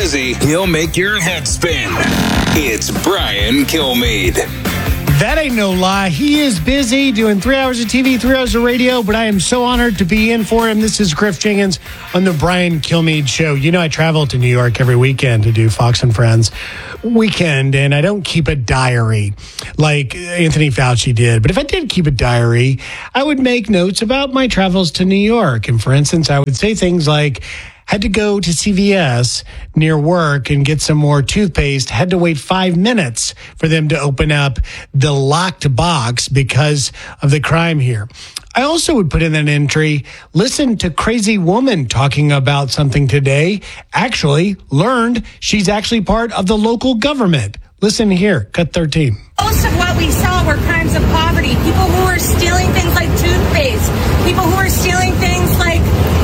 busy, he'll make your head spin. It's Brian Kilmeade. That ain't no lie. He is busy doing 3 hours of TV, 3 hours of radio, but I am so honored to be in for him. This is Griff Jenkins on the Brian Kilmeade Show. You know, I travel to New York every weekend to do Fox and Friends weekend, and I don't keep a diary like Anthony Fauci did. But if I did keep a diary, I would make notes about my travels to New York. And for instance, I would say things like, had to go to CVS near work and get some more toothpaste. Had to wait 5 minutes for them to open up the locked box because of the crime here. I also would put in an entry, listen to crazy woman talking about something today. Actually learned she's actually part of the local government. Listen here, cut 13. Most of what we saw were crimes of poverty. People who were stealing things like toothpaste. People who were stealing things like,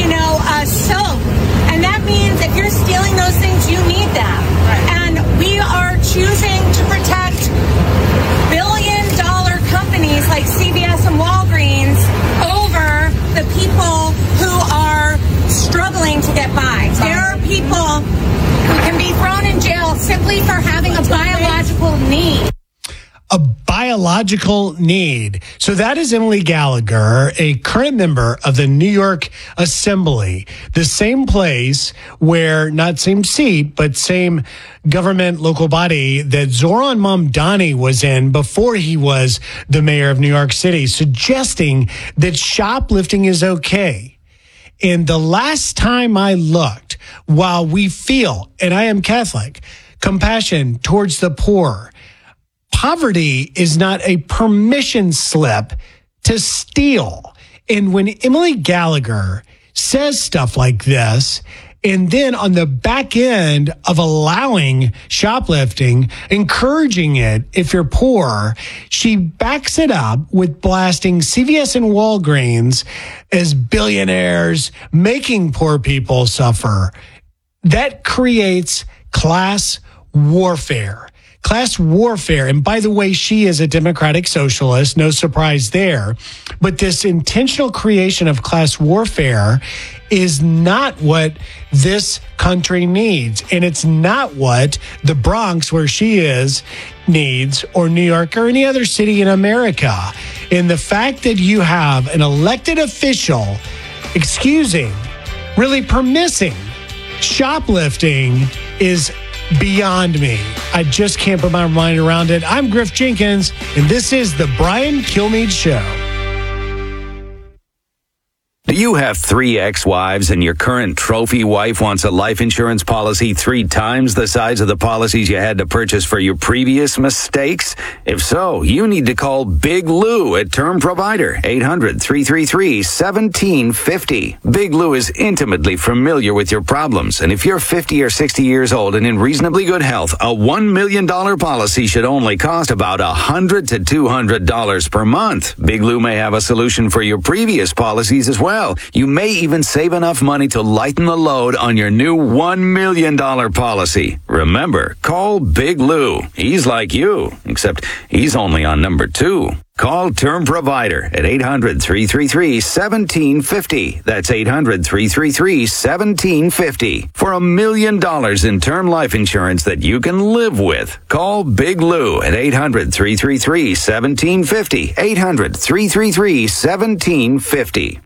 soap. And that means if you're stealing those things, you need them. Right. And we are choosing to protect billion-dollar companies like CVS and Walgreens over the people who are struggling to get by. There are people who can be thrown in jail simply for having a biological need. A biological need. So that is Emily Gallagher, a current member of the New York Assembly, the same place where, not same seat, but same government local body that Zoran Mamdani was in before he was the mayor of New York City, suggesting that shoplifting is okay. And the last time I looked, while we feel, and I am Catholic, compassion towards the poor, poverty is not a permission slip to steal. And when Emily Gallagher says stuff like this, and then on the back end of allowing shoplifting, encouraging it if you're poor, she backs it up with blasting CVS and Walgreens as billionaires making poor people suffer. That creates class warfare. Class warfare. And by the way, she is a democratic socialist. No surprise there. But this intentional creation of class warfare is not what this country needs. And it's not what the Bronx, where she is, needs, or New York, or any other city in America. And the fact that you have an elected official excusing, really permitting shoplifting is beyond me. I just can't put my mind around it. I'm Griff Jenkins, and this is the Brian Kilmeade Show. Do you have 3 ex-wives and your current trophy wife wants a life insurance policy 3 times the size of the policies you had to purchase for your previous mistakes? If so, you need to call Big Lou at Term Provider, 800-333-1750. Big Lou is intimately familiar with your problems, and if you're 50 or 60 years old and in reasonably good health, a $1 million policy should only cost about $100 to $200 per month. Big Lou may have a solution for your previous policies as well. You may even save enough money to lighten the load on your new $1 million policy. Remember, call Big Lou. He's like you, except he's only on number 2. Call Term Provider at 800-333-1750. That's 800-333-1750. For $1 million in term life insurance that you can live with. Call Big Lou at 800-333-1750. 800-333-1750.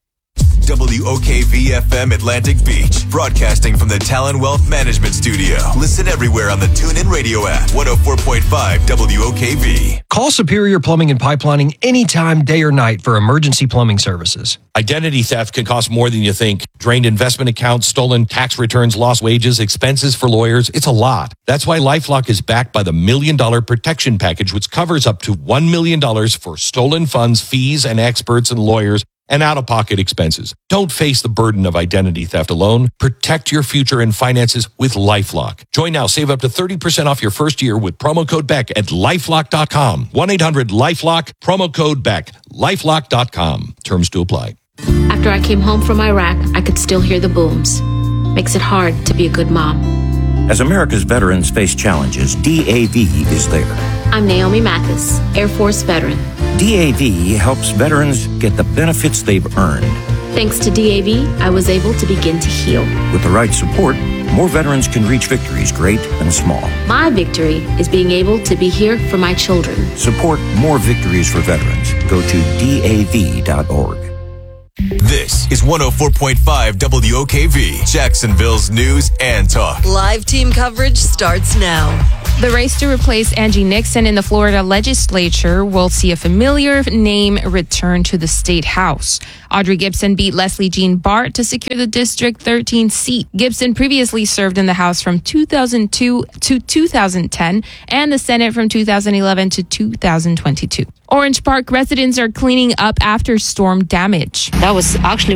WOKV-FM Atlantic Beach, broadcasting from the Talon Wealth Management Studio. Listen everywhere on the TuneIn Radio app, 104.5 WOKV. Call Superior Plumbing and Pipelining anytime, day or night, for emergency plumbing services. Identity theft can cost more than you think. Drained investment accounts, stolen tax returns, lost wages, expenses for lawyers. It's a lot. That's why LifeLock is backed by the $1 Million Protection Package, which covers up to $1 million for stolen funds, fees, and experts and lawyers, and out-of-pocket expenses. Don't face the burden of identity theft alone. Protect your future and finances with LifeLock. Join now. Save up to 30% off your first year with promo code BECK at LifeLock.com. 1-800-LifeLock, promo code BECK, LifeLock.com. Terms to apply. After I came home from Iraq, I could still hear the booms. Makes it hard to be a good mom. As America's veterans face challenges, DAV is there. I'm Naomi Mathis, Air Force veteran. DAV helps veterans get the benefits they've earned. Thanks to DAV, I was able to begin to heal. With the right support, more veterans can reach victories great and small. My victory is being able to be here for my children. Support more victories for veterans. Go to DAV.org. This is 104.5 WOKV, Jacksonville's news and talk. Live team coverage starts now. The race to replace Angie Nixon in the Florida legislature will see a familiar name return to the state house. Audrey Gibson beat Leslie Jean Bart to secure the District 13 seat. Gibson previously served in the House from 2002 to 2010 and the Senate from 2011 to 2022. Orange Park residents are cleaning up after storm damage. That was actually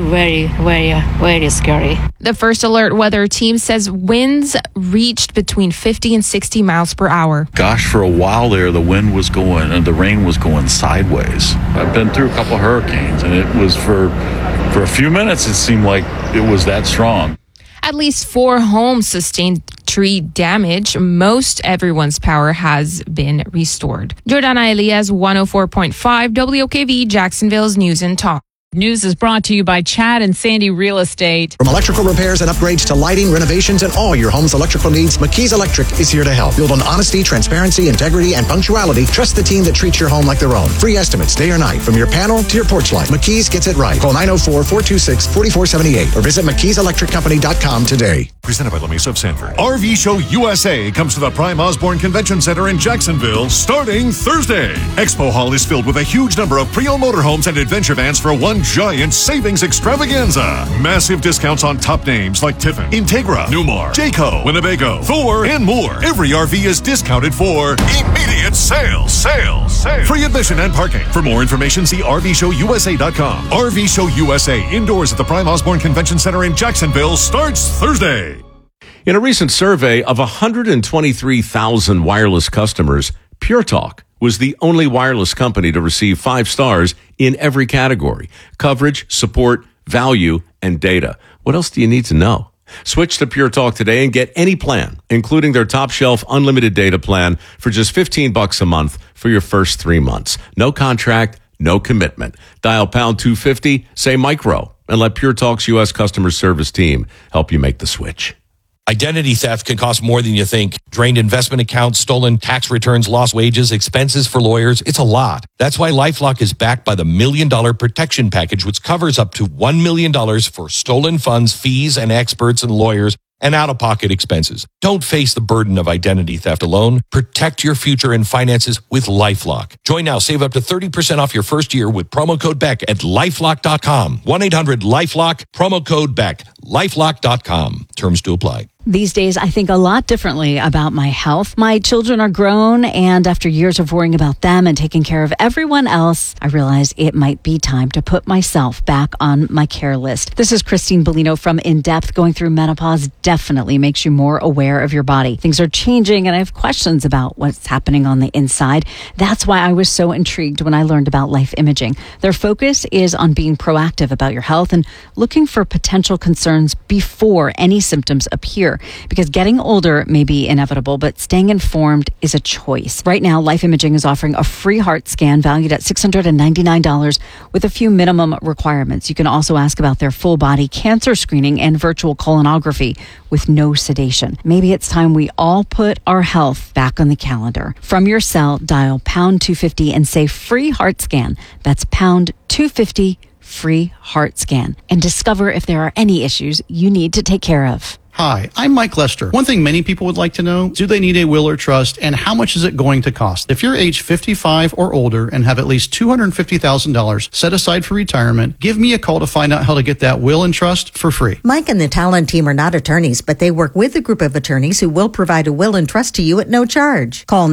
very scary. The First Alert Weather Team says winds reached between 50 and 60 miles per hour. Gosh, for a while there, the wind was going and the rain was going sideways. I've been through a couple hurricanes, and it was for a few minutes, it seemed like it was that strong. At least 4 homes sustained tree damage. Most everyone's power has been restored. Jordana Elias, 104.5 WOKV, Jacksonville's News and Talk. News is brought to you by Chad and Sandy Real Estate. From electrical repairs and upgrades to lighting, renovations, and all your home's electrical needs, McKee's Electric is here to help. Built on honesty, transparency, integrity, and punctuality. Trust the team that treats your home like their own. Free estimates day or night, from your panel to your porch light. McKee's gets it right. Call 904-426-4478 or visit McKeesElectricCompany.com today. Presented by La Mesa of Sanford. RV Show USA comes to the Prime Osborne Convention Center in Jacksonville starting Thursday. Expo Hall is filled with a huge number of pre-owned motorhomes and adventure vans for one giant savings extravaganza. Massive discounts on top names like Tiffin, Integra, Newmar, Jayco, Winnebago, Thor, and more. Every RV is discounted for immediate sales. Free admission and parking. For more information, see RVShowUSA.com. RV Show USA indoors at the Prime Osborne Convention Center in Jacksonville starts Thursday. In a recent survey of 123,000 wireless customers, Pure Talk was the only wireless company to receive 5 stars in every category: coverage, support, value, and data. What else do you need to know? Switch to Pure Talk today and get any plan, including their top shelf unlimited data plan, for just $15 a month for your first 3 months. No contract, no commitment. Dial pound 250, say micro, and let Pure Talk's U.S. customer service team help you make the switch. Identity theft can cost more than you think. Drained investment accounts, stolen tax returns, lost wages, expenses for lawyers. It's a lot. That's why LifeLock is backed by the $1 Million Protection Package, which covers up to $1 million for stolen funds, fees, and experts and lawyers, and out-of-pocket expenses. Don't face the burden of identity theft alone. Protect your future and finances with LifeLock. Join now. Save up to 30% off your first year with promo code BECK at LifeLock.com. 1-800-LifeLock, promo code BECK, LifeLock.com. Terms to apply. These days, I think a lot differently about my health. My children are grown, and after years of worrying about them and taking care of everyone else, I realized it might be time to put myself back on my care list. This is Christine Bellino from In Depth. Going through menopause definitely makes you more aware of your body. Things are changing, and I have questions about what's happening on the inside. That's why I was so intrigued when I learned about Life Imaging. Their focus is on being proactive about your health and looking for potential concerns before any symptoms appear. Because getting older may be inevitable, but staying informed is a choice. Right now, Life Imaging is offering a free heart scan valued at $699 with a few minimum requirements. You can also ask about their full body cancer screening and virtual colonography with no sedation. Maybe it's time we all put our health back on the calendar. From your cell, dial pound 250 and say free heart scan. That's pound 250 free heart scan, and discover if there are any issues you need to take care of. Hi, I'm Mike Lester. One thing many people would like to know, do they need a will or trust, and how much is it going to cost? If you're age 55 or older and have at least $250,000 set aside for retirement, give me a call to find out how to get that will and trust for free. Mike and the Talon team are not attorneys, but they work with a group of attorneys who will provide a will and trust to you at no charge. Call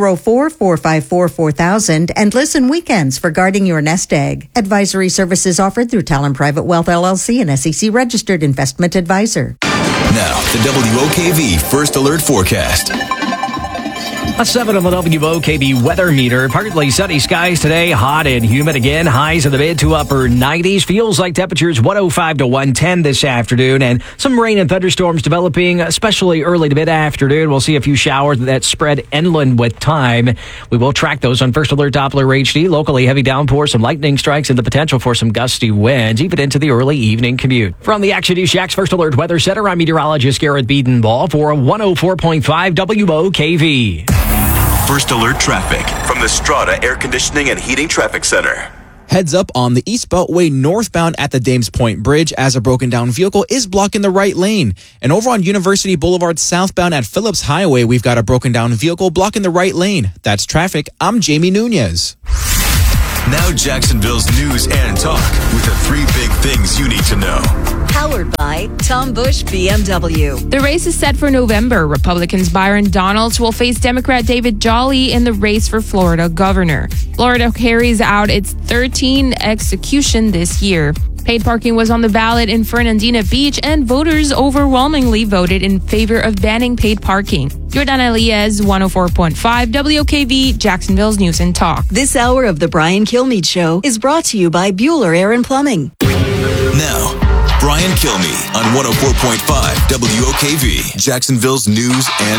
904-454-4000 and listen weekends for guarding your nest egg. Advisory services offered through Talon Private Wealth LLC, an SEC registered investment advisor. Now, the WOKV First Alert Forecast. A 7 of a WOKV weather meter. Partly sunny skies today, hot and humid again. Highs in the mid to upper 90s. Feels like temperatures 105 to 110 this afternoon. And some rain and thunderstorms developing, especially early to mid-afternoon. We'll see a few showers that spread inland with time. We will track those on First Alert Doppler HD. Locally, heavy downpours, some lightning strikes, and the potential for some gusty winds, even into the early evening commute. From the Action News Shack's First Alert Weather Center, I'm meteorologist Garrett Biedenball for 104.5 WOKV. First Alert traffic from the Strata Air Conditioning and Heating Traffic Center. Heads up on the East Beltway northbound at the Dames Point Bridge as a broken down vehicle is blocking the right lane. And over on University Boulevard southbound at Phillips Highway, we've got a broken down vehicle blocking the right lane. That's traffic. I'm Jamie Nunez. Now Jacksonville's news and talk with the 3 big things you need to know. Powered by Tom Bush BMW. The race is set for November. Republicans Byron Donalds will face Democrat David Jolly in the race for Florida governor. Florida carries out its 13th execution this year. Paid parking was on the ballot in Fernandina Beach, and voters overwhelmingly voted in favor of banning paid parking. Jordan Elias, 104.5 WOKV, Jacksonville's News and Talk. This hour of the Brian Kilmeade Show is brought to you by Bueller Air and Plumbing. Now, Brian Kilmeade on 104.5 WOKV, Jacksonville's News and